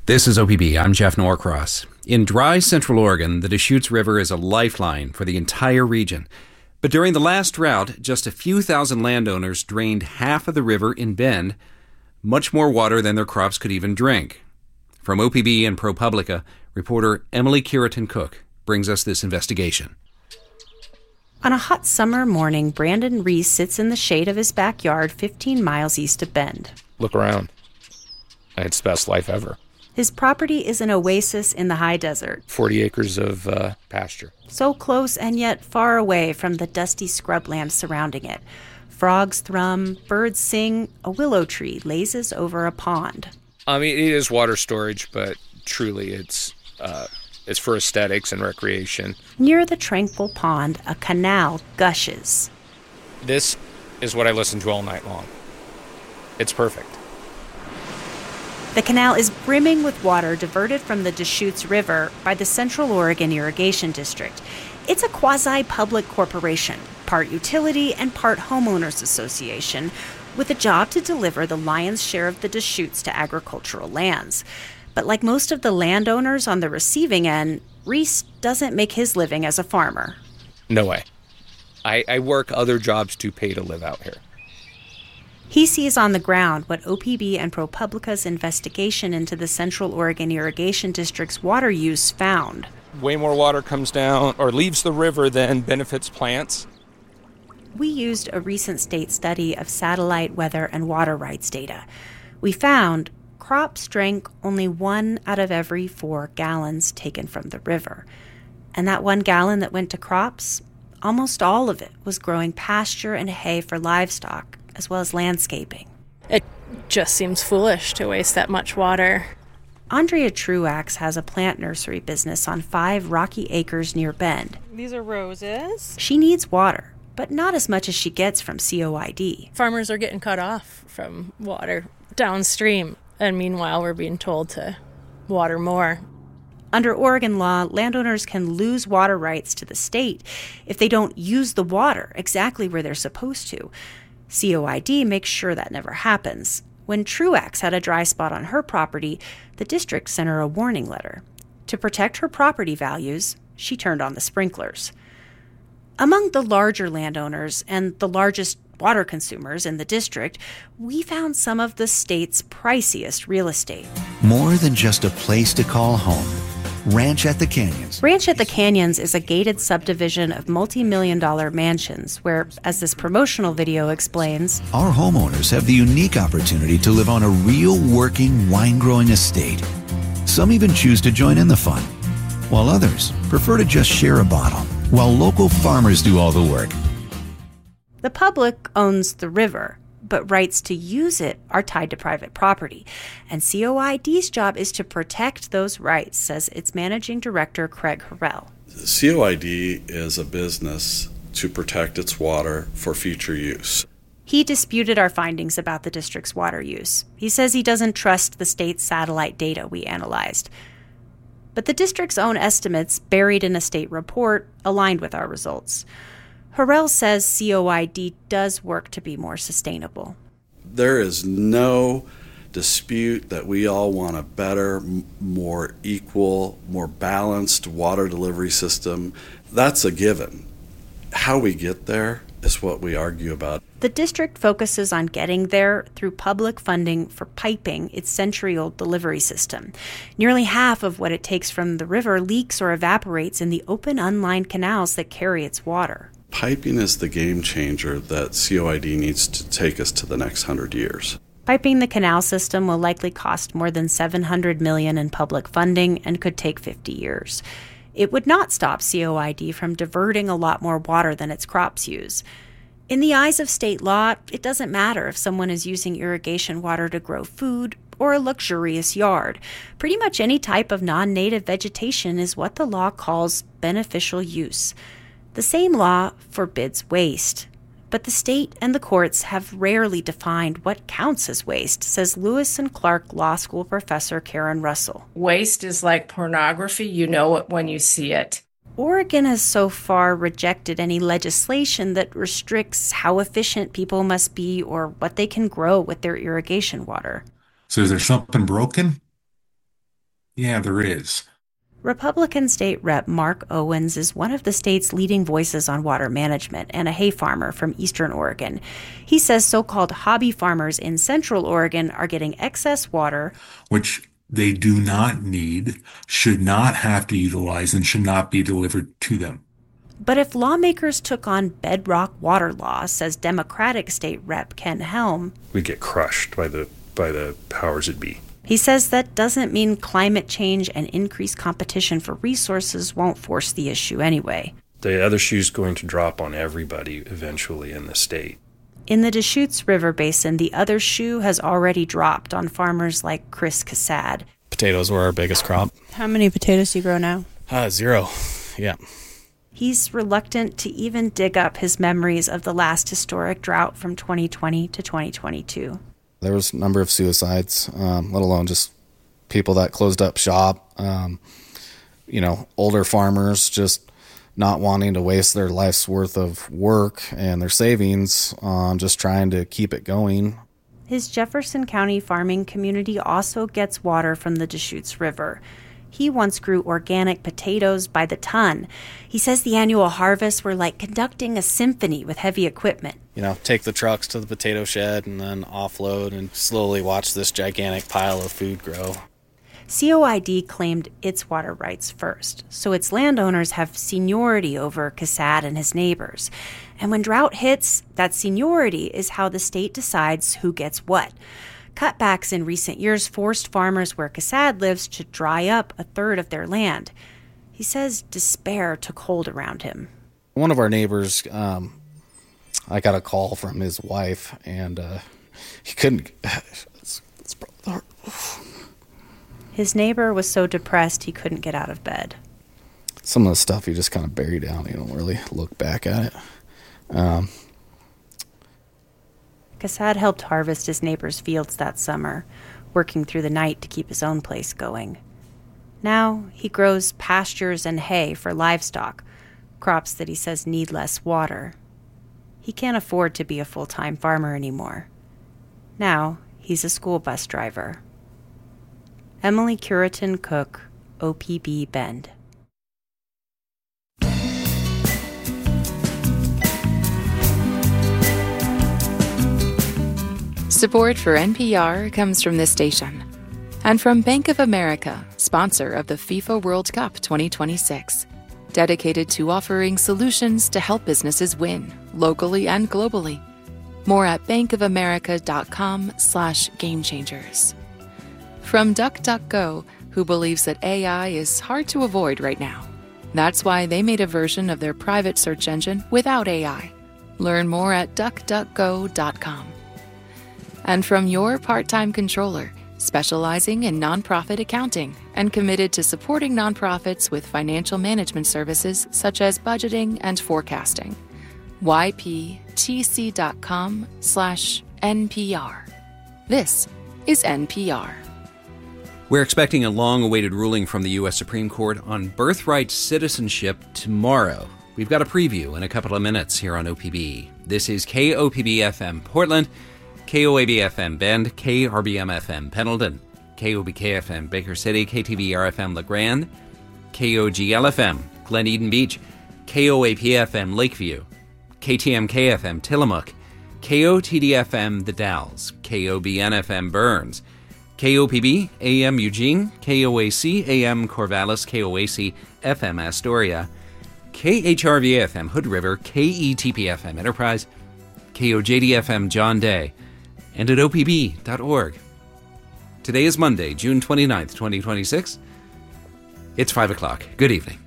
This is OPB. I'm Jeff Norcross. In dry Central Oregon, the Deschutes River is a lifeline for the entire region. But during the last drought, just a few thousand landowners drained half of the river in Bend, much more water than their crops could even drink. From OPB and ProPublica, reporter Emily Curitan-Cook brings us this investigation. On a hot summer morning, Brandon Reese sits in the shade of his backyard 15 miles east of Bend. Look around. It's the best life ever. His property is an oasis in the high desert. 40 acres of pasture. So close and yet far away from the dusty scrubland surrounding it. Frogs thrum, birds sing, a willow tree lazes over a pond. I mean, it is water storage, but truly it's for aesthetics and recreation. Near the tranquil pond, a canal gushes. This is what I listen to all night long. It's perfect. The canal is brimming with water diverted from the Deschutes River by the Central Oregon Irrigation District. It's a quasi-public corporation, part utility and part homeowners association, with a job to deliver the lion's share of the Deschutes to agricultural lands. But like most of the landowners on the receiving end, Reese doesn't make his living as a farmer. No way. I work other jobs to pay to live out here. He sees on the ground what OPB and ProPublica's investigation into the Central Oregon Irrigation District's water use found. Way more water comes down or leaves the river than benefits plants. We used a recent state study of satellite weather and water rights data. We found crops drank only 1 out of every 4 gallons taken from the river. And that 1 gallon that went to crops, almost all of it was growing pasture and hay for livestock, as well as landscaping. It just seems foolish to waste that much water. Andrea Truax has a plant nursery business on 5 rocky acres near Bend. These are roses. She needs water, but not as much as she gets from COID. Farmers are getting cut off from water downstream, and meanwhile we're being told to water more. Under Oregon law, landowners can lose water rights to the state if they don't use the water exactly where they're supposed to. COID makes sure that never happens. When Truax had a dry spot on her property, the district sent her a warning letter. To protect her property values, she turned on the sprinklers. Among the larger landowners and the largest water consumers in the district, we found some of the state's priciest real estate. More than just a place to call home. Ranch at the Canyons. Ranch at the Canyons is a gated subdivision of multi-million-dollar mansions where, as this promotional video explains, our homeowners have the unique opportunity to live on a real working wine-growing estate. Some even choose to join in the fun, while others prefer to just share a bottle, while local farmers do all the work. The public owns the river, but rights to use it are tied to private property. And COID's job is to protect those rights, says its managing director, Craig Harrell. COID is a business to protect its water for future use. He disputed our findings about the district's water use. He says he doesn't trust the state's satellite data we analyzed. But the district's own estimates, buried in a state report, aligned with our results. Harrell says COID does work to be more sustainable. There is no dispute that we all want a better, more equal, more balanced water delivery system. That's a given. How we get there is what we argue about. The district focuses on getting there through public funding for piping its century-old delivery system. Nearly half of what it takes from the river leaks or evaporates in the open, unlined canals that carry its water. Piping is the game changer that COID needs to take us to the next 100 years. Piping the canal system will likely cost more than $700 million in public funding and could take 50 years. It would not stop COID from diverting a lot more water than its crops use. In the eyes of state law, it doesn't matter if someone is using irrigation water to grow food or a luxurious yard. Pretty much any type of non-native vegetation is what the law calls beneficial use. The same law forbids waste. But the state and the courts have rarely defined what counts as waste, says Lewis and Clark Law School professor Karen Russell. Waste is like pornography. You know it when you see it. Oregon has so far rejected any legislation that restricts how efficient people must be or what they can grow with their irrigation water. So is there something broken? Yeah, there is. Republican State Rep Mark Owens is one of the state's leading voices on water management and a hay farmer from eastern Oregon. He says so-called hobby farmers in central Oregon are getting excess water, which they do not need, should not have to utilize, and should not be delivered to them. But if lawmakers took on bedrock water law, says Democratic State Rep Ken Helm, we get crushed by the powers that be. He says that doesn't mean climate change and increased competition for resources won't force the issue anyway. The other shoe's going to drop on everybody eventually in the state. In the Deschutes River Basin, the other shoe has already dropped on farmers like Chris Cassad. Potatoes were our biggest crop. How many potatoes do you grow now? 0. Yeah. He's reluctant to even dig up his memories of the last historic drought from 2020 to 2022. There was a number of suicides, let alone just people that closed up shop. Older farmers just not wanting to waste their life's worth of work and their savings on just trying to keep it going. His Jefferson County farming community also gets water from the Deschutes River. He once grew organic potatoes by the ton. He says the annual harvests were like conducting a symphony with heavy equipment. Take the trucks to the potato shed and then offload and slowly watch this gigantic pile of food grow. COID claimed its water rights first, so its landowners have seniority over Cassad and his neighbors. And when drought hits, that seniority is how the state decides who gets what. Cutbacks in recent years forced farmers where Cassad lives to dry up a third of their land. He says despair took hold around him. One of our neighbors, I got a call from his wife, and he couldn't. It's probably hard. His neighbor was so depressed he couldn't get out of bed. Some of the stuff you just kind of bury down. You don't really look back at it. Cassad helped harvest his neighbor's fields that summer, working through the night to keep his own place going. Now he grows pastures and hay for livestock, crops that he says need less water. He can't afford to be a full-time farmer anymore. Now he's a school bus driver. Emily Curitin Cook, OPB Bend. Support for NPR comes from this station and from Bank of America, sponsor of the FIFA World Cup 2026, dedicated to offering solutions to help businesses win locally and globally. More at bankofamerica.com/gamechangers. From DuckDuckGo, who believes that AI is hard to avoid right now. That's why they made a version of their private search engine without AI. Learn more at duckduckgo.com. And from your part-time controller, specializing in nonprofit accounting and committed to supporting nonprofits with financial management services such as budgeting and forecasting. yptc.com/NPR. This is NPR. We're expecting a long-awaited ruling from the U.S. Supreme Court on birthright citizenship tomorrow. We've got a preview in a couple of minutes here on OPB. This is KOPB-FM Portland, KOAB-FM Bend, KRBM-FM Pendleton, KOBK-FM Baker City, KTVR-FM LeGrand, KOGL-FM Glen Eden Beach, KOAP-FM Lakeview, KTMK-FM Tillamook, KOTD-FM The Dalles, KOBN-FM Burns, KOPB-AM Eugene, KOAC-AM Corvallis, KOAC-FM Astoria, KHRV-FM Hood River, KETP-FM Enterprise, KOJD-FM John Day, and at opb.org. Today is Monday, June 29th, 2026. It's 5 o'clock. Good evening.